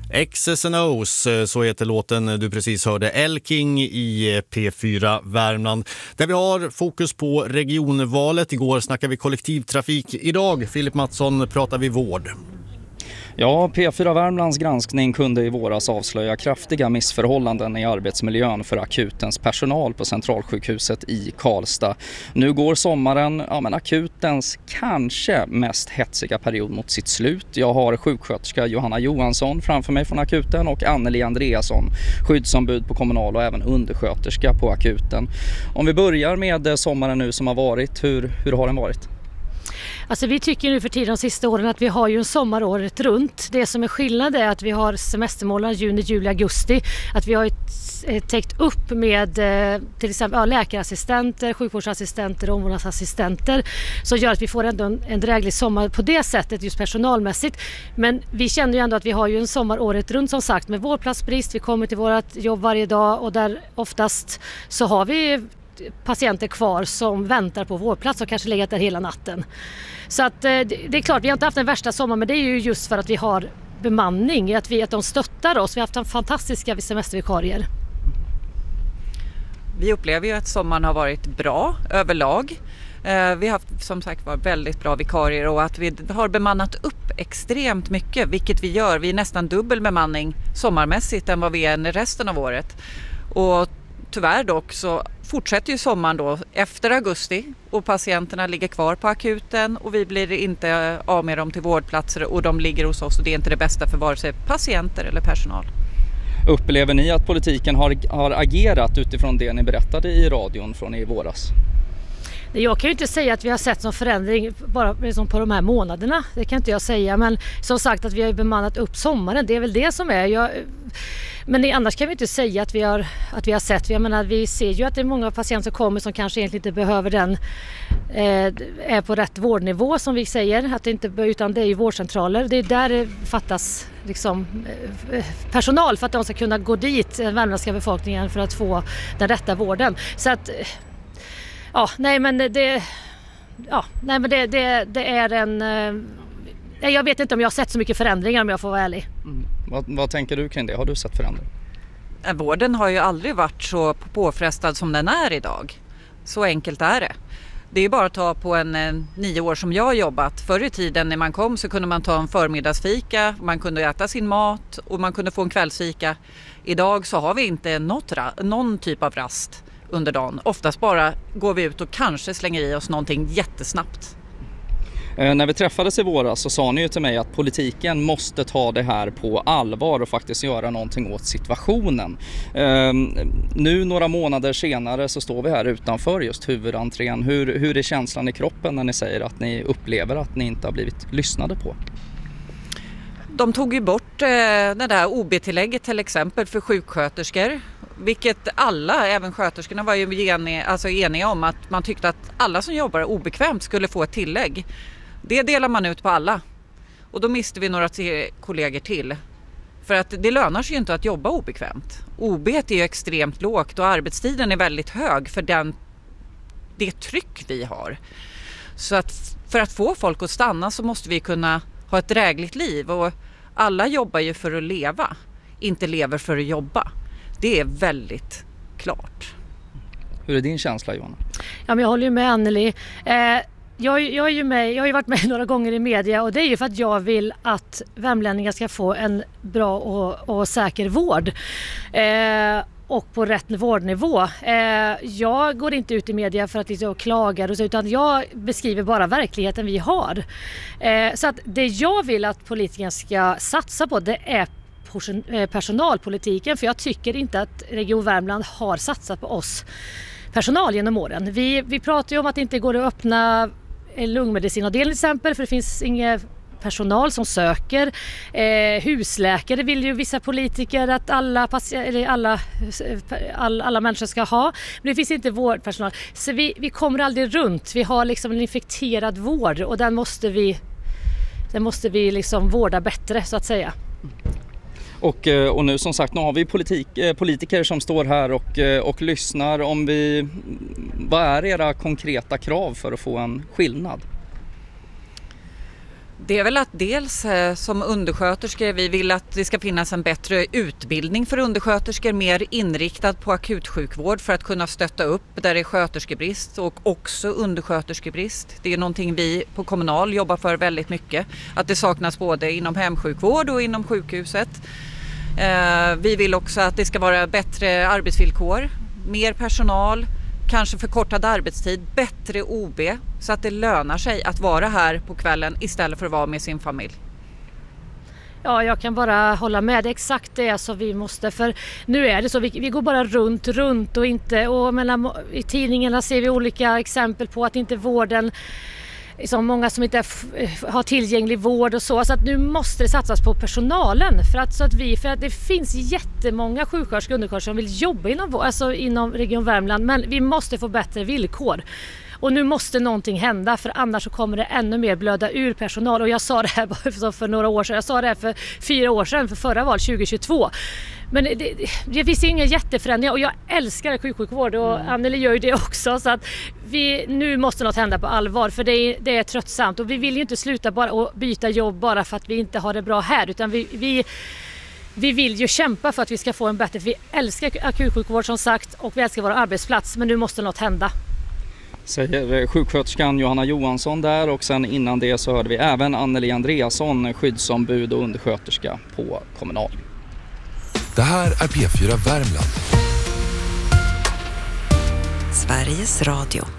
X's and O's, så heter låten du precis hörde, Elking i P4 Värmland. Där vi har fokus på regionvalet. Igår snackade vi kollektivtrafik. Idag, Filip Mattsson, pratar vi vård. Ja, P4 Värmlands granskning kunde i våras avslöja kraftiga missförhållanden i arbetsmiljön för akutens personal på Centralsjukhuset i Karlstad. Nu går sommaren, men akutens kanske mest hetsiga period mot sitt slut. Jag har sjuksköterska Johanna Johansson framför mig från akuten och Anneli Andreasson, skyddsombud på kommunal och även undersköterska på akuten. Om vi börjar med sommaren nu som har varit, hur har den varit? Alltså vi tycker nu för tiden de sista åren att vi har ju en sommar året runt. Det som är skillnad är att vi har semestermånader juni, juli, augusti. Att vi har täckt upp med till exempel läkarassistenter, sjukvårdsassistenter och omvårdnadsassistenter. Så gör att vi får ändå en dräglig sommar på det sättet just personalmässigt. Men vi känner ju ändå att vi har ju en sommar året runt som sagt med vårdplatsbrist. Vi kommer till vårt jobb varje dag och där oftast så har vi patienter kvar som väntar på vårdplats och kanske legat där hela natten. Så att det är klart, vi har inte haft den värsta sommaren, men det är ju just för att vi har bemanning, att de stöttar oss. Vi har haft en fantastiska semestervikarier. Vi upplever ju att sommaren har varit bra överlag. Vi har haft som sagt var väldigt bra vikarier och att vi har bemannat upp extremt mycket, vilket vi gör. Vi är nästan dubbel bemanning sommarmässigt än vad vi är resten av året. Och tyvärr dock så fortsätter ju sommaren då efter augusti och patienterna ligger kvar på akuten och vi blir inte av med dem till vårdplatser och de ligger hos oss och det är inte det bästa för vare sig patienter eller personal. Upplever ni att politiken har agerat utifrån det ni berättade i radion från i våras? Jag kan ju inte säga att vi har sett någon förändring bara liksom på de här månaderna. Det kan inte jag säga. Men som sagt att vi har bemannat upp sommaren. Det är väl det som är. Men annars kan vi inte säga att vi har sett. Jag menar, vi ser ju att det är många patienter som kommer som kanske egentligen inte behöver den. Är på rätt vårdnivå som vi säger. Att det inte, utan det är ju vårdcentraler. Det är där det fattas liksom, personal för att de ska kunna gå dit, den värmländska befolkningen, för att få den rätta vården. Så att... det är en... Jag vet inte om jag har sett så mycket förändringar om jag får vara ärlig. Vad tänker du kring det? Har du sett förändringar? Vården har ju aldrig varit så påfrestad som den är idag. Så enkelt är det. Det är ju bara att ta på 9 år som jag har jobbat. Förr i tiden när man kom så kunde man ta en förmiddagsfika, man kunde äta sin mat och man kunde få en kvällsfika. Idag så har vi inte någon typ av rast under dagen. Oftast bara går vi ut och kanske slänger i oss någonting jättesnabbt. När vi träffades i våras så sa ni ju till mig att politiken måste ta det här på allvar och faktiskt göra någonting åt situationen. Nu några månader senare så står vi här utanför just huvudentrén. Hur är känslan i kroppen när ni säger att ni upplever att ni inte har blivit lyssnade på? De tog ju bort det där OB-tillägget till exempel för sjuksköterskor. Vilket alla, även sköterskorna, var ju eniga om att man tyckte att alla som jobbar obekvämt skulle få ett tillägg. Det delar man ut på alla. Och då miste vi några kollegor till. För att det lönar sig ju inte att jobba obekvämt. OB är ju extremt lågt och arbetstiden är väldigt hög för det tryck vi har. Så att för att få folk att stanna så måste vi kunna ha ett drägligt liv. Och alla jobbar ju för att leva, inte lever för att jobba. Det är väldigt klart. Hur är din känsla, Johanna? Ja, men jag håller ju med Anneli. Jag har ju varit med några gånger i media och det är ju för att jag vill att värmlänningar ska få en bra och säker vård. Och på rätt vårdnivå. Jag går inte ut i media för att liksom klaga utan jag beskriver bara verkligheten vi har. Så att det jag vill att politikerna ska satsa på det är personalpolitiken, för jag tycker inte att Region Värmland har satsat på oss personal genom åren. Vi pratar ju om att det inte går att öppna en lungmedicinavdelning till exempel, för det finns ingen personal som söker. Husläkare vill ju vissa politiker att alla människor ska ha, men det finns inte vårdpersonal. Så vi kommer aldrig runt. Vi har liksom en infekterad vård och den måste vi liksom vårda bättre så att säga. Och nu som sagt, nu har vi politiker som står här och lyssnar. Vad är era konkreta krav för att få en skillnad? Det är väl att dels som undersköterskor, vi vill att det ska finnas en bättre utbildning för undersköterskor, mer inriktad på akutsjukvård för att kunna stötta upp där det är sköterskebrist och också undersköterskebrist. Det är någonting vi på Kommunal jobbar för väldigt mycket, att det saknas både inom hemsjukvård och inom sjukhuset. Vi vill också att det ska vara bättre arbetsvillkor, mer personal, kanske förkortad arbetstid, bättre OB så att det lönar sig att vara här på kvällen istället för att vara med sin familj. Ja, jag kan bara hålla med. Det är exakt det som vi måste. För nu är det så, vi går bara runt och inte... Och i tidningarna ser vi olika exempel på att inte vården... Som många som inte har tillgänglig vård och så att nu måste det satsas på personalen för att det finns jättemånga sjuksköterskor och undersköterskor som vill jobba inom Region Värmland, men vi måste få bättre villkor. Och nu måste någonting hända, för annars så kommer det ännu mer blöda ur personal. Och jag sa det här bara för några år sedan, jag sa det här för 4 år sedan, för förra val 2022. Men det finns inga jätteförändringar och jag älskar akutsjukvård och Anneli gör ju det också. Så att nu måste något hända på allvar, för det är tröttsamt. Och vi vill ju inte sluta bara och byta jobb bara för att vi inte har det bra här, utan vi vill ju kämpa för att vi ska få en bättre, för vi älskar akutsjukvård som sagt och vi älskar vår arbetsplats, men nu måste något hända. Säger sjuksköterskan Johanna Johansson där, och sen innan det så hörde vi även Anneli Andreasson, skyddsombud och undersköterska på Kommunal. Det här är P4 Värmland. Sveriges Radio.